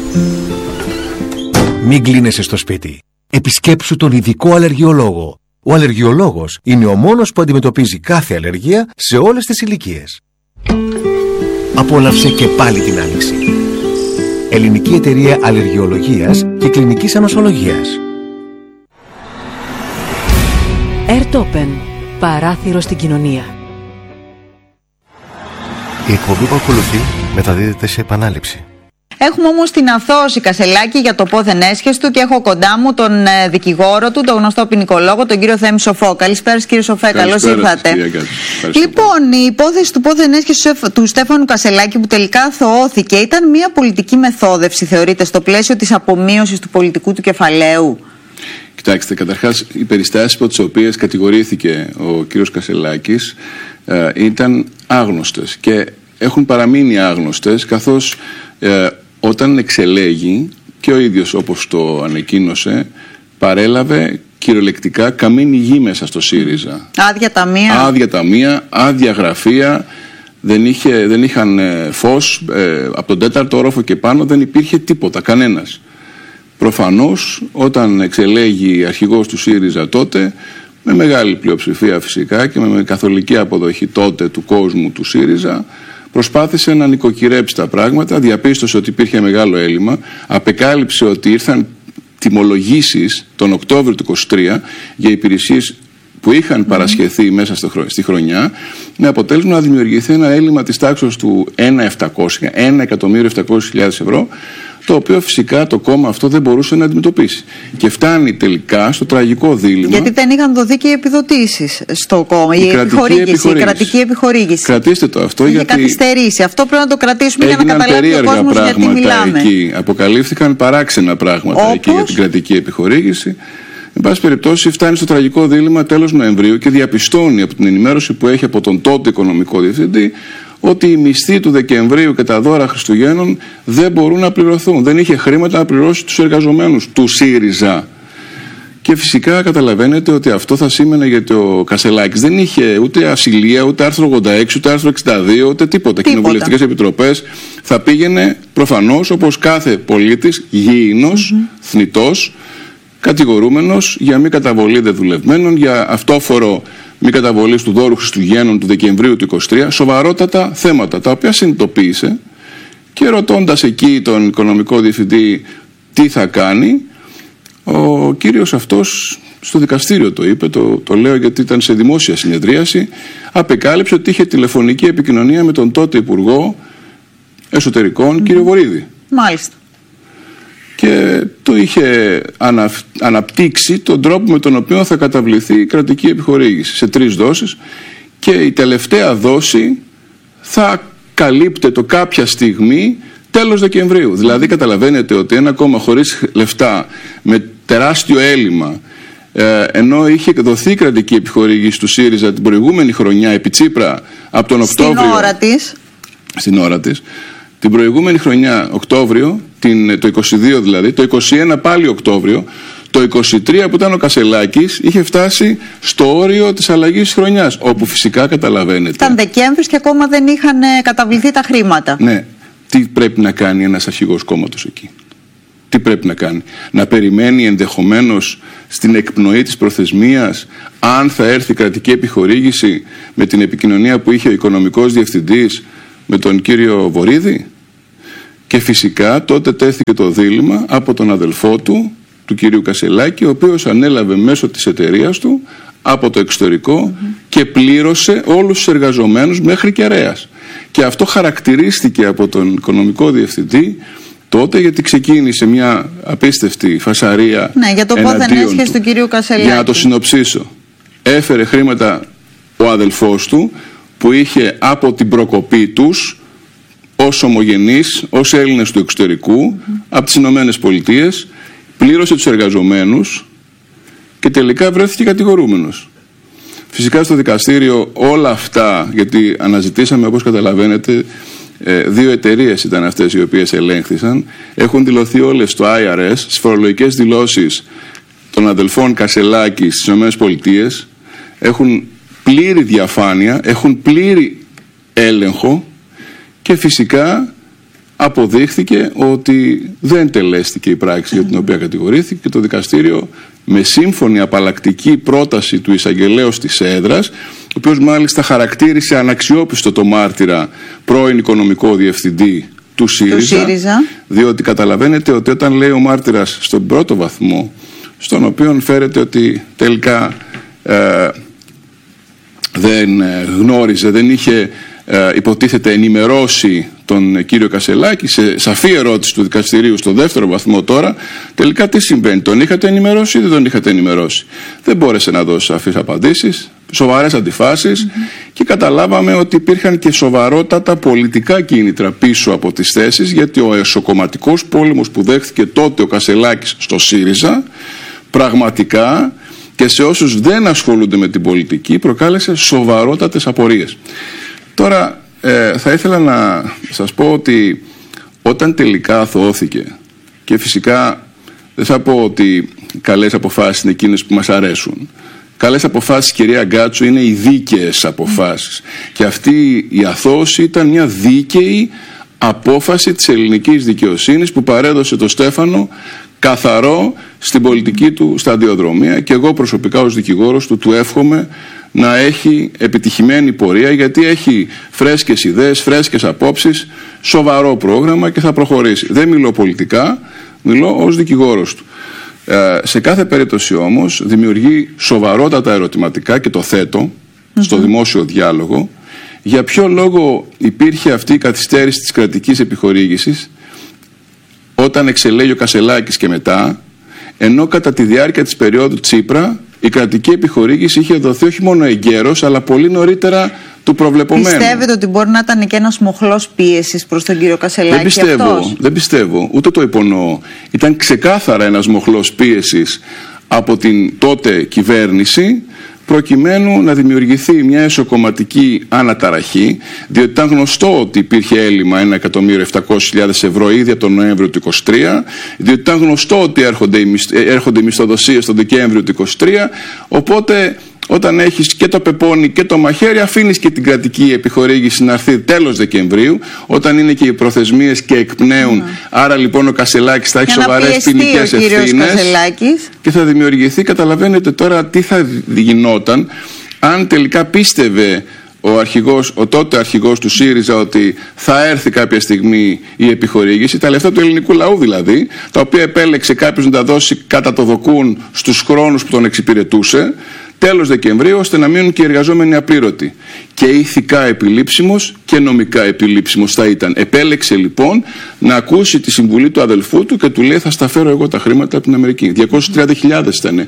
Μην κλείνεσαι στο σπίτι. Επισκέψου τον ειδικό αλλεργιολόγο. Ο αλλεργιολόγος είναι ο μόνος που αντιμετωπίζει κάθε αλλεργία σε όλες τις ηλικίες. Απόλαυσε και πάλι την άνοιξη. Ελληνική Εταιρεία Αλλεργιολογίας και Κλινικής Ανοσολογίας. Airtopen. Παράθυρο στην κοινωνία. Η εκπομπή που ακολουθεί μεταδίδεται σε επανάληψη. Έχουμε όμως την Αθώση Κασελάκη για το πόθεν έσχεστο και έχω κοντά μου τον δικηγόρο του, τον γνωστό ποινικολόγο, τον κύριο Θέμη Σοφό. Καλησπέρα κύριε Σοφέ, καλώς ήρθατε. Λοιπόν, η υπόθεση του πόθεν έσχεστου του Στέφανου Κασελάκη που τελικά αθωώθηκε ήταν μια πολιτική μεθόδευση, θεωρείτε, στο πλαίσιο της απομείωσης του πολιτικού του κεφαλαίου? Κοιτάξτε, καταρχάς οι περιστάσεις από τις οποίες κατηγορήθηκε ο κύριος Κασελάκης ήταν άγνωστες και έχουν παραμείνει άγνωστες, καθώς όταν εξελέγει και ο ίδιος, όπως το ανακοίνωσε, παρέλαβε κυριολεκτικά καμίνη γη μέσα στο ΣΥΡΙΖΑ. Άδεια ταμεία, άδεια γραφεία, δεν είχαν φως, από τον 4ο όροφο και πάνω δεν υπήρχε τίποτα, κανένας. Προφανώς όταν εξελέγει αρχηγός του ΣΥΡΙΖΑ τότε, με μεγάλη πλειοψηφία φυσικά και με καθολική αποδοχή τότε του κόσμου του ΣΥΡΙΖΑ, προσπάθησε να νοικοκυρέψει τα πράγματα, διαπίστωσε ότι υπήρχε μεγάλο έλλειμμα, απεκάλυψε ότι ήρθαν τιμολογήσεις τον Οκτώβριο του 2023 για υπηρεσίες που είχαν παρασχεθεί μέσα στη χρονιά, με αποτέλεσμα να δημιουργηθεί ένα έλλειμμα της τάξης του 1.700.000 ευρώ, το οποίο φυσικά το κόμμα αυτό δεν μπορούσε να αντιμετωπίσει. Και φτάνει τελικά στο τραγικό δίλημμα. Γιατί δεν είχαν δοθεί και οι επιδοτήσεις στο κόμμα, η κρατική επιχορήγηση. Κρατήστε το αυτό, γιατί καθυστερήσει. Αυτό πρέπει να το κρατήσουμε για να καταλάβει ο κόσμος γιατί μιλάμε. Εκεί αποκαλύφθηκαν παράξενα πράγματα εκεί για την κρατική επιχορήγηση. Εν πάση περιπτώσει, φτάνει στο τραγικό δίλημμα τέλος Νοεμβρίου και διαπιστώνει από την ενημέρωση που έχει από τον τότε οικονομικό διευθυντή ότι οι μισθοί του Δεκεμβρίου και τα δώρα Χριστουγέννων δεν μπορούν να πληρωθούν. Δεν είχε χρήματα να πληρώσει τους εργαζομένους του ΣΥΡΙΖΑ. Και φυσικά καταλαβαίνετε ότι αυτό θα σήμαινε, γιατί ο Κασελάκης δεν είχε ούτε ασυλία, ούτε άρθρο 86, ούτε άρθρο 62, ούτε τίποτα. Κοινοβουλευτικές επιτροπές. Θα πήγαινε προφανώς όπως κάθε πολίτης, γήινος, θνητός, κατηγορούμενος για μη καταβολή δεδουλευμένων, για αυτόφορο μη καταβολή του δώρου Χριστουγέννων του Δεκεμβρίου του 2023, σοβαρότατα θέματα τα οποία συνειδητοποίησε και ρωτώντας εκεί τον οικονομικό διευθυντή τι θα κάνει, ο κύριος αυτός στο δικαστήριο το είπε, το λέω γιατί ήταν σε δημόσια συνεδρίαση, απεκάλυψε ότι είχε τηλεφωνική επικοινωνία με τον τότε Υπουργό Εσωτερικών, κύριο Βορίδη. Μάλιστα. Και το είχε αναπτύξει τον τρόπο με τον οποίο θα καταβληθεί η κρατική επιχορήγηση σε 3 δόσεις, και η τελευταία δόση θα καλύπτεται κάποια στιγμή τέλος Δεκεμβρίου. Δηλαδή καταλαβαίνετε ότι ένα κόμμα χωρίς λεφτά, με τεράστιο έλλειμμα, ενώ είχε δοθεί κρατική επιχορήγηση του ΣΥΡΙΖΑ την προηγούμενη χρονιά επί Τσίπρα από τον Οκτώβριο. Στην ώρα της. Την προηγούμενη χρονιά, Οκτώβριο, το 22 δηλαδή, το 21 πάλι Οκτώβριο, το 23 που ήταν ο Κασελάκης είχε φτάσει στο όριο της αλλαγής της χρονιάς, όπου φυσικά καταλαβαίνετε. Ήταν Δεκέμβρης και ακόμα δεν είχαν καταβληθεί τα χρήματα. Ναι. Τι πρέπει να κάνει ένας αρχηγός κόμματος εκεί? Τι πρέπει να κάνει? Να περιμένει ενδεχομένως στην εκπνοή της προθεσμίας αν θα έρθει κρατική επιχορήγηση, με την επικοινωνία που είχε ο οικονομικός διευθυντής με τον κύριο Βορίδη? Και φυσικά τότε τέθηκε το δίλημμα από τον αδελφό του κυρίου Κασελάκη, ο οποίος ανέλαβε μέσω της εταιρείας του από το εξωτερικό και πλήρωσε όλους τους εργαζομένους μέχρι κεραίας. Και αυτό χαρακτηρίστηκε από τον οικονομικό διευθυντή τότε, γιατί ξεκίνησε μια απίστευτη φασαρία για το πόθεν έσχεση του κυρίου Κασελάκη. Για να το συνοψίσω, έφερε χρήματα ο αδελφός του που είχε από την προκοπή τους ως ομογενείς, ως Έλληνες του εξωτερικού, από τις Ηνωμένες Πολιτείες, πλήρωσε τους εργαζομένους και τελικά βρέθηκε κατηγορούμενος. Φυσικά στο δικαστήριο όλα αυτά, γιατί αναζητήσαμε, όπως καταλαβαίνετε, 2 εταιρείες ήταν αυτές οι οποίες ελέγχθησαν, έχουν δηλωθεί όλες στο IRS, στις φορολογικές δηλώσεις των αδελφών Κασελάκη στις Ηνωμένες Πολιτείες, έχουν πλήρη διαφάνεια, έχουν πλήρη έλεγχο και φυσικά αποδείχθηκε ότι δεν τελέστηκε η πράξη για την οποία κατηγορήθηκε και το δικαστήριο, με σύμφωνη απαλλακτική πρόταση του εισαγγελέως της έδρας, ο οποίος μάλιστα χαρακτήρισε αναξιόπιστο το μάρτυρα πρώην οικονομικό διευθυντή του ΣΥΡΙΖΑ, διότι καταλαβαίνετε ότι όταν λέει ο μάρτυρας στον πρώτο βαθμό, στον οποίο φέρεται ότι τελικά δεν γνώριζε, δεν είχε υποτίθεται ενημερώσει τον κύριο Κασελάκη, σε σαφή ερώτηση του δικαστηρίου στο δεύτερο βαθμό τώρα, τελικά τι συμβαίνει, τον είχατε ενημερώσει ή δεν τον είχατε ενημερώσει? Δεν μπόρεσε να δώσει σαφείς απαντήσεις, σοβαρές αντιφάσεις, και καταλάβαμε ότι υπήρχαν και σοβαρότατα πολιτικά κίνητρα πίσω από τις θέσεις, γιατί ο εσωκομματικός πόλεμος που δέχθηκε τότε ο Κασελάκης στο ΣΥΡΙΖΑ πραγματικά και σε όσους δεν ασχολούνται με την πολιτική προκάλεσε σοβαρότατες απορίες. Τώρα θα ήθελα να σας πω ότι όταν τελικά αθωώθηκε, και φυσικά δεν θα πω ότι καλές αποφάσεις είναι εκείνες που μας αρέσουν, καλές αποφάσεις, κυρία Γκάτσου, είναι οι δίκαιες αποφάσεις, και αυτή η αθώωση ήταν μια δίκαιη απόφαση της ελληνικής δικαιοσύνης που παρέδωσε το Στέφανο καθαρό στην πολιτική του σταδιοδρομία, και εγώ προσωπικά ως δικηγόρος του εύχομαι να έχει επιτυχημένη πορεία, γιατί έχει φρέσκες ιδέες, φρέσκες απόψεις, σοβαρό πρόγραμμα και θα προχωρήσει. Δεν μιλώ πολιτικά, μιλώ ως δικηγόρος του. Σε κάθε περίπτωση όμως δημιουργεί σοβαρότατα ερωτηματικά, και το θέτω στο δημόσιο διάλογο, για ποιο λόγο υπήρχε αυτή η καθυστέρηση της κρατικής επιχορήγησης όταν εξελέγει ο Κασελάκης και μετά, ενώ κατά τη διάρκεια της περίοδου Τσίπρα η κρατική επιχορήγηση είχε δοθεί όχι μόνο εγκαίρως, αλλά πολύ νωρίτερα του προβλεπομένου. Πιστεύετε ότι μπορεί να ήταν και ένας μοχλός πίεσης προς τον κύριο Κασελάκη? Δεν πιστεύω, ούτε το υπονοώ. Ήταν ξεκάθαρα ένας μοχλός πίεσης από την τότε κυβέρνηση, προκειμένου να δημιουργηθεί μια εσωκομματική αναταραχή, διότι ήταν γνωστό ότι υπήρχε έλλειμμα 1.700.000 ευρώ ήδη από τον Νοέμβριο του 2023, διότι ήταν γνωστό ότι έρχονται οι μισθοδοσίες τον Δεκέμβριο του 2023, οπότε όταν έχεις και το πεπόνι και το μαχαίρι, αφήνεις και την κρατική επιχορήγηση να έρθει τέλος Δεκεμβρίου, όταν είναι και οι προθεσμίες και εκπνέουν. Άρα λοιπόν ο Κασελάκης θα έχει σοβαρές ποινικές ευθύνες και θα δημιουργηθεί. Καταλαβαίνετε τώρα τι θα γινόταν αν τελικά πίστευε ο τότε αρχηγός του ΣΥΡΙΖΑ ότι θα έρθει κάποια στιγμή η επιχορήγηση, τα λεφτά του ελληνικού λαού δηλαδή, τα οποία επέλεξε κάποιος να τα δώσει κατά το δοκούν στους χρόνους που τον εξυπηρετούσε, τέλος Δεκεμβρίου, ώστε να μείνουν και οι εργαζόμενοι απλήρωτοι. Και ηθικά επιλήψιμος και νομικά επιλήψιμος θα ήταν. Επέλεξε λοιπόν να ακούσει τη συμβουλή του αδελφού του και του λέει: θα στα φέρω εγώ τα χρήματα από την Αμερική. 230.000 ήταν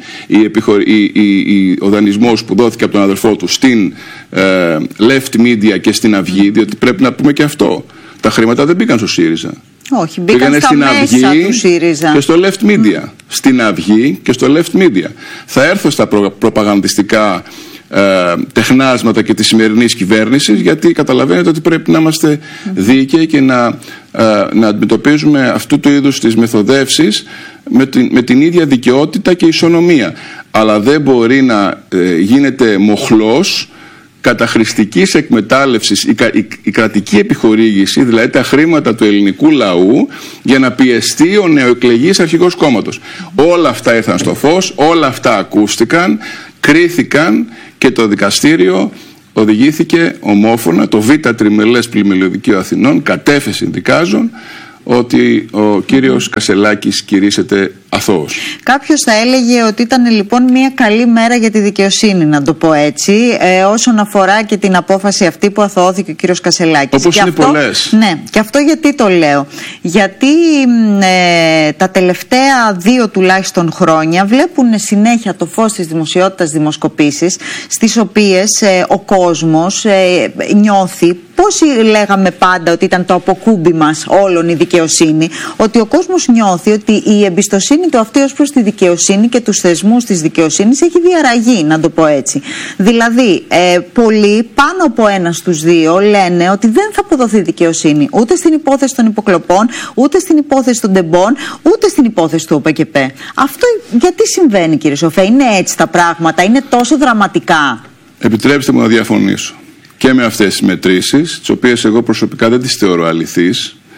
ο δανεισμός που δόθηκε από τον αδελφό του στην Left Media και στην Αυγή, διότι πρέπει να πούμε και αυτό. Τα χρήματα δεν μπήκαν στο ΣΥΡΙΖΑ. Όχι, μπήκαν στην μέσα Αυγή του ΣΥΡΙΖΑ και στο Left Media. Στην Αυγή και στο Left Media. Θα έρθω στα προπαγανδιστικά τεχνάσματα και της σημερινής κυβέρνησης, γιατί καταλαβαίνετε ότι πρέπει να είμαστε δίκαιοι και να αντιμετωπίζουμε αυτού του είδους τις μεθοδεύσεις με την ίδια δικαιότητα και ισονομία. Αλλά δεν μπορεί να γίνεται μοχλός καταχρηστικής εκμετάλλευσης η κρατική επιχορήγηση, δηλαδή τα χρήματα του ελληνικού λαού, για να πιεστεί ο νεοεκλεγής αρχηγός κόμματος. Όλα αυτά ήρθαν στο φως, όλα αυτά ακούστηκαν, κρίθηκαν και το δικαστήριο οδηγήθηκε ομόφωνα, το Β' Τριμελές Πλημελιωδικείο Αθηνών κατέφεση δικάζων ότι ο κύριος Κασελάκης κηρύσσεται αθώος. Κάποιος θα έλεγε ότι ήταν λοιπόν μια καλή μέρα για τη δικαιοσύνη, να το πω έτσι, όσον αφορά και την απόφαση αυτή που αθωώθηκε ο κύριος Κασελάκης. Όπως είναι πολλές. Ναι, και αυτό γιατί το λέω? Γιατί τα τελευταία 2 τουλάχιστον χρόνια βλέπουν συνέχεια το φως της δημοσιότητας δημοσκοπήσεις, στις οποίες ο κόσμος νιώθει, πόσοι λέγαμε πάντα ότι ήταν το αποκούμπι μας όλων η δικαιοσύνη, ότι ο κόσμος νιώθει ότι η εμπιστοσύνη του αυτή ως προς τη δικαιοσύνη και τους θεσμούς της δικαιοσύνης έχει διαραγεί, να το πω έτσι. Δηλαδή, πολλοί, πάνω από 1 στους 2, λένε ότι δεν θα αποδοθεί δικαιοσύνη ούτε στην υπόθεση των υποκλοπών, ούτε στην υπόθεση των τεμπών, ούτε στην υπόθεση του ΟΠΕΚΕΠΕ. Αυτό γιατί συμβαίνει, κύριε Σοφέ? Είναι έτσι τα πράγματα? Είναι τόσο δραματικά? Επιτρέψτε μου να διαφωνήσω και με αυτές τις μετρήσεις, τις οποίες εγώ προσωπικά δεν τις θεωρώ αληθείς,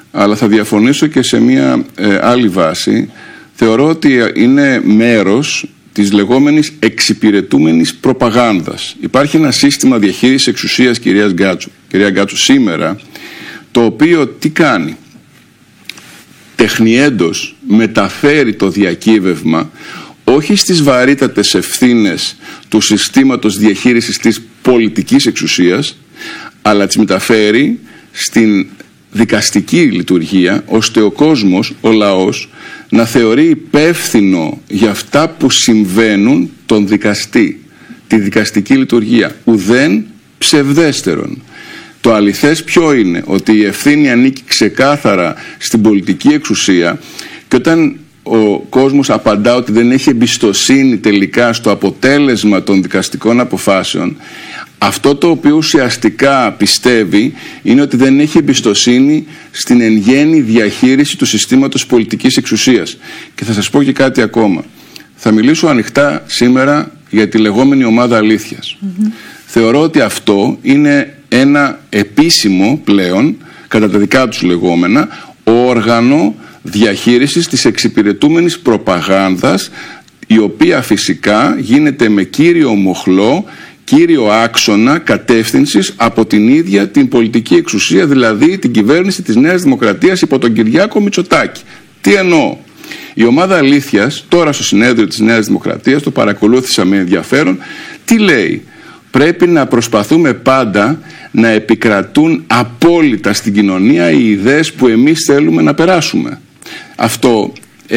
αλλά θα διαφωνήσω και σε μια άλλη βάση. Θεωρώ ότι είναι μέρος της λεγόμενης εξυπηρετούμενης προπαγάνδας. Υπάρχει ένα σύστημα διαχείρισης εξουσίας, κυρία Γκάτσου, σήμερα, το οποίο τι κάνει? Τεχνιέντος μεταφέρει το διακύβευμα όχι στις βαρύτατες ευθύνες του συστήματος διαχείρισης της πολιτικής εξουσίας, αλλά τις μεταφέρει στην δικαστική λειτουργία, ώστε ο κόσμος, ο λαός, να θεωρεί υπεύθυνο για αυτά που συμβαίνουν τον δικαστή, τη δικαστική λειτουργία, ουδέν ψευδέστερον. Το αληθές ποιο είναι? Ότι η ευθύνη ανήκει ξεκάθαρα στην πολιτική εξουσία, και όταν ο κόσμος απαντά ότι δεν έχει εμπιστοσύνη τελικά στο αποτέλεσμα των δικαστικών αποφάσεων, αυτό το οποίο ουσιαστικά πιστεύει είναι ότι δεν έχει εμπιστοσύνη στην εν γέννη διαχείριση του συστήματος πολιτικής εξουσίας. Και θα σας πω και κάτι ακόμα. Θα μιλήσω ανοιχτά σήμερα για τη λεγόμενη ομάδα αλήθειας. Θεωρώ ότι αυτό είναι ένα επίσημο πλέον, κατά τα δικά τους λεγόμενα, όργανο διαχείρισης της εξυπηρετούμενης προπαγάνδας, η οποία φυσικά γίνεται με κύριο μοχλό, κύριο άξονα κατεύθυνσης από την ίδια την πολιτική εξουσία, δηλαδή την κυβέρνηση της Νέας Δημοκρατίας υπό τον Κυριάκο Μητσοτάκη. Τι εννοώ? Η ομάδα αλήθειας, τώρα στο συνέδριο της Νέας Δημοκρατίας, το παρακολούθησα με ενδιαφέρον, τι λέει? Πρέπει να προσπαθούμε πάντα να επικρατούν απόλυτα στην κοινωνία οι ιδέες που εμείς θέλουμε να περάσουμε. Αυτό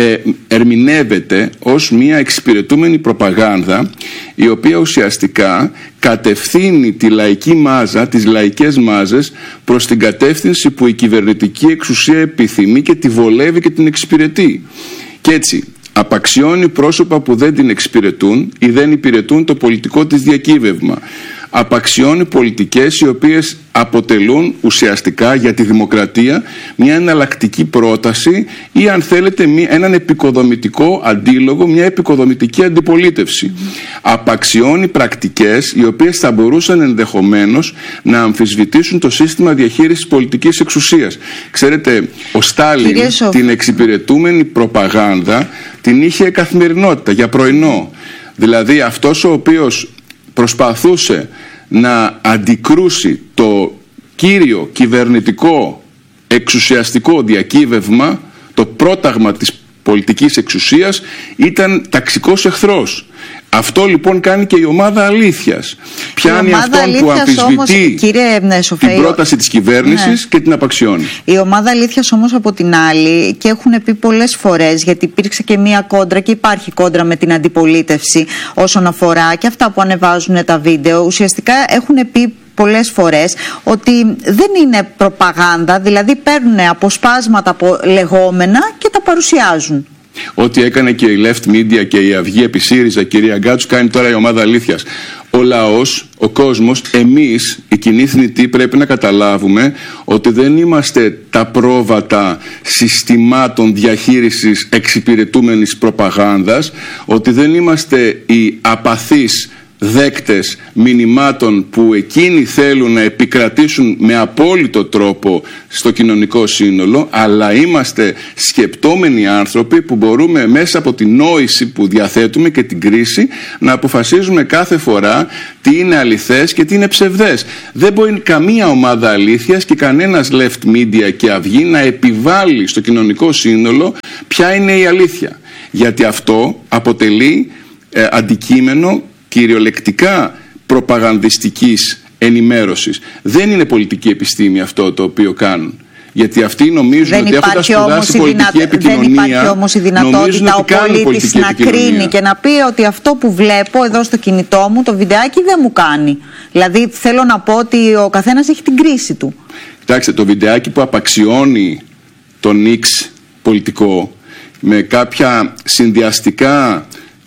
ερμηνεύεται ως μια εξυπηρετούμενη προπαγάνδα, η οποία ουσιαστικά κατευθύνει τη λαϊκή μάζα, τις λαϊκές μάζες, προς την κατεύθυνση που η κυβερνητική εξουσία επιθυμεί και τη βολεύει και την εξυπηρετεί. Και έτσι απαξιώνει πρόσωπα που δεν την εξυπηρετούν ή δεν υπηρετούν το πολιτικό της διακύβευμα. Απαξιώνει πολιτικές οι οποίες αποτελούν ουσιαστικά για τη δημοκρατία μια εναλλακτική πρόταση ή, αν θέλετε, έναν επικοδομητικό αντίλογο, μια επικοδομητική αντιπολίτευση. Απαξιώνει πρακτικές οι οποίες θα μπορούσαν ενδεχομένως να αμφισβητήσουν το σύστημα διαχείρισης πολιτικής εξουσίας. Ξέρετε, ο Στάλιν την εξυπηρετούμενη προπαγάνδα την είχε καθημερινότητα, για πρωινό. Δηλαδή αυτός ο οποίος προσπαθούσε να αντικρούσει το κύριο κυβερνητικό εξουσιαστικό διακύβευμα, το πρόταγμα της πολιτικής εξουσίας, ήταν ταξικός εχθρός. Αυτό λοιπόν κάνει και η ομάδα αλήθειας. Πιάνει αυτόν που αμφισβητεί την πρόταση της κυβέρνησης και την απαξιώνει. Η ομάδα αλήθειας όμως από την άλλη, και έχουν πει πολλές φορές, γιατί υπήρξε και μία κόντρα και υπάρχει κόντρα με την αντιπολίτευση όσον αφορά και αυτά που ανεβάζουν τα βίντεο, ουσιαστικά έχουν πει πολλές φορές ότι δεν είναι προπαγάνδα, δηλαδή παίρνουν αποσπάσματα από λεγόμενα και τα παρουσιάζουν. Ό,τι έκανε και η Left Media και η Αυγή επί ΣΥΡΙΖΑ, κυρία Γκάτσου, κάνει τώρα η ομάδα αλήθειας. Ο λαός, ο κόσμος, εμείς, οι κοινοί θνητοί, πρέπει να καταλάβουμε ότι δεν είμαστε τα πρόβατα συστημάτων διαχείρισης εξυπηρετούμενης προπαγάνδας, ότι δεν είμαστε οι απαθείς δέκτες μηνυμάτων που εκείνοι θέλουν να επικρατήσουν με απόλυτο τρόπο στο κοινωνικό σύνολο, αλλά είμαστε σκεπτόμενοι άνθρωποι που μπορούμε μέσα από την νόηση που διαθέτουμε και την κρίση να αποφασίζουμε κάθε φορά τι είναι αληθές και τι είναι ψευδές. Δεν μπορεί καμία ομάδα αλήθειας και κανένας Left Media και Αυγή να επιβάλλει στο κοινωνικό σύνολο ποια είναι η αλήθεια, γιατί αυτό αποτελεί αντικείμενο κυριολεκτικά προπαγανδιστικής ενημέρωσης. Δεν είναι πολιτική επιστήμη αυτό το οποίο κάνουν. Γιατί αυτοί νομίζουν ότι έχοντας σπουδάσει πολιτική επικοινωνία, δεν υπάρχει όμως η δυνατότητα ο πολίτης να κρίνει και να πει ότι αυτό που βλέπω εδώ στο κινητό μου, το βιντεάκι δεν μου κάνει. Δηλαδή θέλω να πω ότι ο καθένας έχει την κρίση του. Κοιτάξτε, το βιντεάκι που απαξιώνει τον X πολιτικό με κάποια συνδυαστικά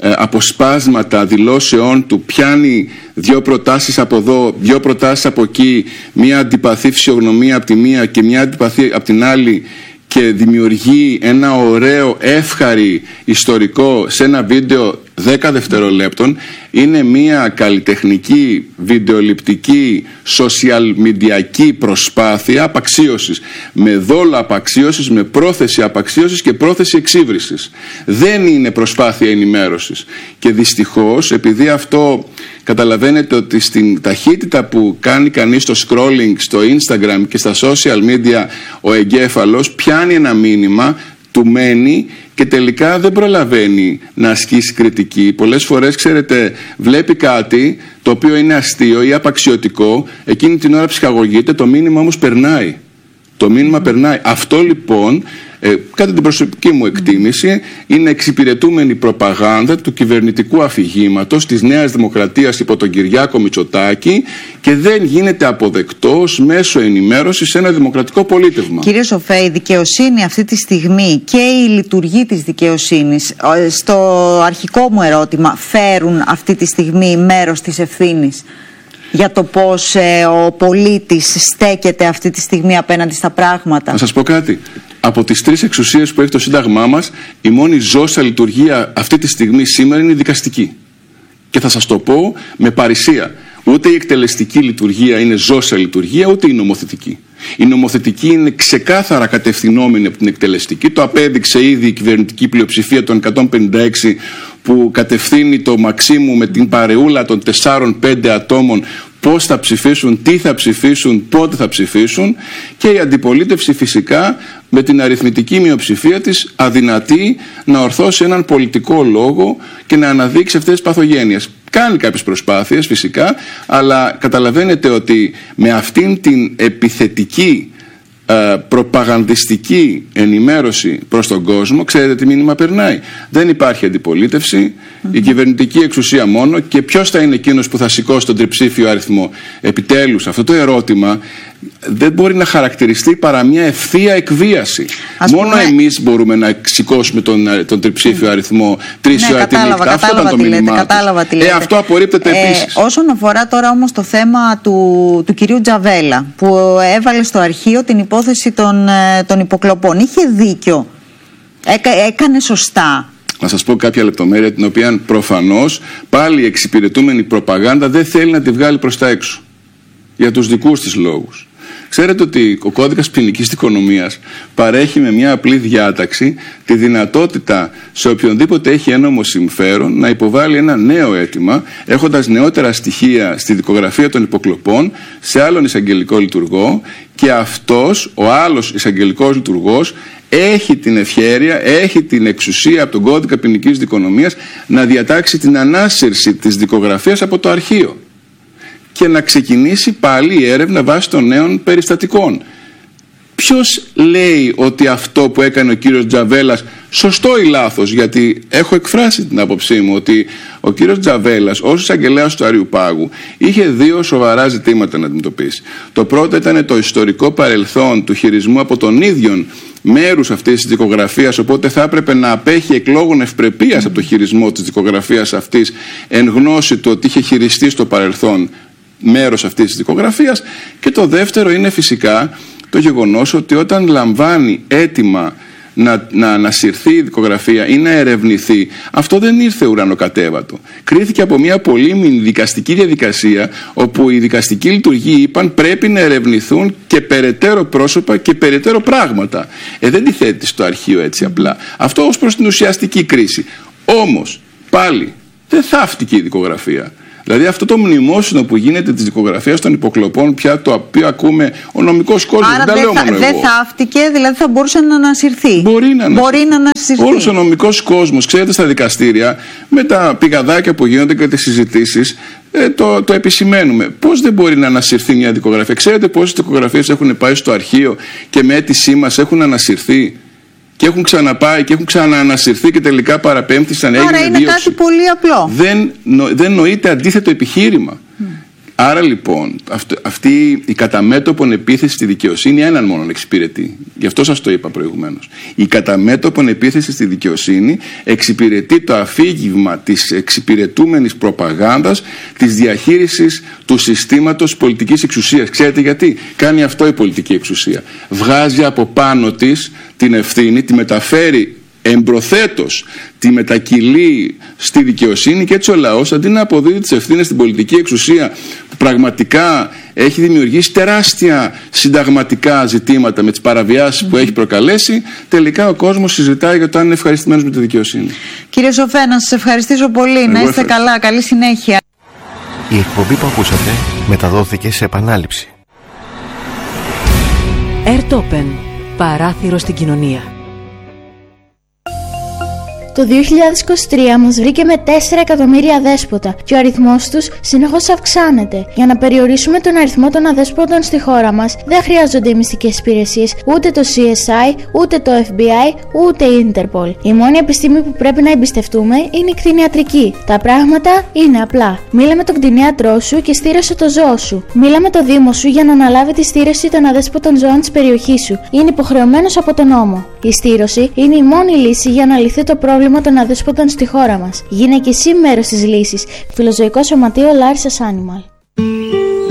αποσπάσματα δηλώσεών του, πιάνει δύο προτάσεις από εδώ, δύο προτάσεις από εκεί, μια αντιπαθή φυσιογνωμία από τη μία και μια αντιπαθή από την άλλη, και δημιουργεί ένα ωραίο εύχαρη ιστορικό σε ένα βίντεο 10 δευτερολέπτων είναι μια καλλιτεχνική, βιντεοληπτική, social mediaική προσπάθεια απαξίωσης, με δόλο απαξίωσης, με πρόθεση απαξίωσης και πρόθεση εξύβρισης. Δεν είναι προσπάθεια ενημέρωσης. Και δυστυχώς, επειδή αυτό καταλαβαίνετε ότι στην ταχύτητα που κάνει κανείς το scrolling στο Instagram και στα social media, ο εγκέφαλος πιάνει ένα μήνυμα, του μένει και τελικά δεν προλαβαίνει να ασκήσει κριτική. Πολλές φορές, ξέρετε, βλέπει κάτι το οποίο είναι αστείο ή απαξιωτικό, εκείνη την ώρα ψυχαγωγείται, το μήνυμα όμως περνάει. Το μήνυμα περνάει. Αυτό λοιπόν, κατά την προσωπική μου εκτίμηση, είναι εξυπηρετούμενη προπαγάνδα του κυβερνητικού αφηγήματος της Νέας Δημοκρατίας υπό τον Κυριάκο Μητσοτάκη και δεν γίνεται αποδεκτός μέσω ενημέρωσης σε ένα δημοκρατικό πολίτευμα. Κύριε Σοφέ, η δικαιοσύνη αυτή τη στιγμή και η λειτουργία της δικαιοσύνης, στο αρχικό μου ερώτημα, φέρουν αυτή τη στιγμή μέρος της ευθύνης για το πώς ο πολίτης στέκεται αυτή τη στιγμή απέναντι στα πράγματα? Να σας πω κάτι. Από τις 3 εξουσίες που έχει το Σύνταγμά μας, η μόνη ζώσα λειτουργία αυτή τη στιγμή σήμερα είναι η δικαστική. Και θα σας το πω με παρησία. Ούτε η εκτελεστική λειτουργία είναι ζώσα λειτουργία, ούτε η νομοθετική. Η νομοθετική είναι ξεκάθαρα κατευθυνόμενη από την εκτελεστική. Το απέδειξε ήδη η κυβερνητική πλειοψηφία των 156 που κατευθύνει το Μαξίμου με την παρεούλα των 4-5 ατόμων πώς θα ψηφίσουν, τι θα ψηφίσουν, πότε θα ψηφίσουν, και η αντιπολίτευση φυσικά με την αριθμητική μειοψηφία της αδυνατεί να ορθώσει έναν πολιτικό λόγο και να αναδείξει αυτές τις παθογένειες. Κάνει κάποιες προσπάθειες φυσικά, αλλά καταλαβαίνετε ότι με αυτήν την επιθετική προπαγανδιστική ενημέρωση προς τον κόσμο, ξέρετε τι μήνυμα περνάει? Δεν υπάρχει αντιπολίτευση, η κυβερνητική εξουσία μόνο, και ποιος θα είναι εκείνος που θα σηκώσει τον τριψήφιο αριθμό? Επιτέλους, αυτό το ερώτημα δεν μπορεί να χαρακτηριστεί παρά μια ευθεία εκβίαση. Μόνο εμείς μπορούμε να σηκώσουμε τον τριψήφιο αριθμό 3 ώρα τη νύχτα. Αυτό ήταν το μήνυμά της. Αυτό απορρίπτεται επίσης. Όσον αφορά τώρα όμως το θέμα του κυρίου Τζαβέλα, που έβαλε στο αρχείο την υπόθεση των υποκλοπών, είχε δίκιο? Έκανε σωστά? Να σας πω κάποια λεπτομέρεια, την οποία προφανώς πάλι η εξυπηρετούμενη προπαγάνδα δεν θέλει να τη βγάλει προς τα έξω, για τους δικούς της λόγους. Ξέρετε ότι ο κώδικας ποινικής δικονομίας παρέχει με μια απλή διάταξη τη δυνατότητα σε οποιονδήποτε έχει ένομο συμφέρον να υποβάλει ένα νέο αίτημα, έχοντας νεότερα στοιχεία στη δικογραφία των υποκλοπών σε άλλον εισαγγελικό λειτουργό, και αυτός, ο άλλος εισαγγελικός λειτουργός, έχει την ευχέρεια, έχει την εξουσία από τον κώδικα ποινικής δικονομίας να διατάξει την ανάσυρση της δικογραφίας από το αρχείο και να ξεκινήσει πάλι η έρευνα βάσει των νέων περιστατικών. Ποιος λέει ότι αυτό που έκανε ο κύριος Τζαβέλας σωστό ή λάθος? Γιατί έχω εκφράσει την άποψή μου ότι ο κύριος Τζαβέλας ως εισαγγελέας του Αριουπάγου είχε 2 σοβαρά ζητήματα να αντιμετωπίσει. Το πρώτο ήταν το ιστορικό παρελθόν του χειρισμού από τον ίδιο μέρους αυτής της δικογραφίας, οπότε θα έπρεπε να απέχει εκλόγων ευπρεπείας από το χειρισμό της δικογραφίας αυτής, εν γνώση του ότι είχε χειριστεί στο παρελθόν μέρος αυτής της δικογραφίας. Και το δεύτερο είναι φυσικά το γεγονός ότι όταν λαμβάνει έτοιμα να ανασυρθεί η δικογραφία ή να ερευνηθεί, αυτό δεν ήρθε ουρανοκατέβατο. Κρίθηκε από μια πολύμηνη δικαστική διαδικασία, όπου οι δικαστικοί λειτουργοί είπαν πρέπει να ερευνηθούν και περαιτέρω πρόσωπα και περαιτέρω πράγματα. Δεν τη θέτει στο αρχείο έτσι απλά. Αυτό ως προς την ουσιαστική κρίση. Όμως πάλι δεν θαύτηκε η δικογραφία. Δηλαδή αυτό το μνημόσυνο που γίνεται της δικογραφίας των υποκλοπών, πια το οποίο ακούμε ο νομικός κόσμος, άρα δεν θαύτηκε, δηλαδή θα μπορούσε να ανασυρθεί. Μπορεί να ανασυρθεί. Όλος ο νομικός κόσμος, ξέρετε, στα δικαστήρια με τα πηγαδάκια που γίνονται και τις συζητήσεις, το επισημαίνουμε. Πώς δεν μπορεί να ανασυρθεί μια δικογραφία? Ξέρετε πόσες δικογραφίες έχουν πάει στο αρχείο και με αίτησή μας έχουν ανασυρθεί και έχουν ξαναπάει και έχουν ξαναανασυρθεί και τελικά παραπέμφθησαν? Άρα είναι δίωξη. Κάτι πολύ απλό. Δεν νοείται αντίθετο επιχείρημα. Άρα λοιπόν αυτή η καταμέτωπον επίθεση στη δικαιοσύνη έναν μόνον εξυπηρετεί. Γι' αυτό σας το είπα προηγουμένως. Η καταμέτωπον επίθεση στη δικαιοσύνη εξυπηρετεί το αφήγημα της εξυπηρετούμενης προπαγάνδας της διαχείρισης του συστήματος πολιτικής εξουσίας. Ξέρετε γιατί κάνει αυτό η πολιτική εξουσία? Βγάζει από πάνω της την ευθύνη, τη μεταφέρει εμπροθέτως τη μετακυλεί στη δικαιοσύνη, και έτσι ο λαός, αντί να αποδίδει τις ευθύνες στην πολιτική εξουσία που πραγματικά έχει δημιουργήσει τεράστια συνταγματικά ζητήματα με τις παραβιάσεις που έχει προκαλέσει, τελικά ο κόσμος συζητάει για το αν είναι ευχαριστημένος με τη δικαιοσύνη. Κύριε Σοφέ, να σας ευχαριστήσω πολύ. Να είστε καλά. Καλή συνέχεια. Η εκπομπή που ακούσατε μεταδόθηκε σε επανάληψη. Ερτόπεν, παράθυρο στην κοινωνία. Το 2023 μας βρήκε με 4 εκατομμύρια αδέσποτα και ο αριθμός τους συνεχώς αυξάνεται. Για να περιορίσουμε τον αριθμό των αδέσποτων στη χώρα μας, δεν χρειάζονται οι μυστικές υπηρεσίες, ούτε το CSI, ούτε το FBI, ούτε η Interpol. Η μόνη επιστήμη που πρέπει να εμπιστευτούμε είναι η κτηνιατρική. Τα πράγματα είναι απλά. Μίλα με τον κτηνίατρό σου και στήρωσε το ζώο σου. Μίλα με το Δήμο σου για να αναλάβει τη στήρωση των αδέσποτων ζώων της περιοχής σου. Είναι υποχρεωμένος από τον νόμο. Η στήρωση είναι η μόνη λύση για να λυθεί το πρόβλημα των αδέσποτων στη χώρα μας. Γίνε και εσύ μέρος της λύσης. Φιλοζωικό Σωματείο Larissa's Animal.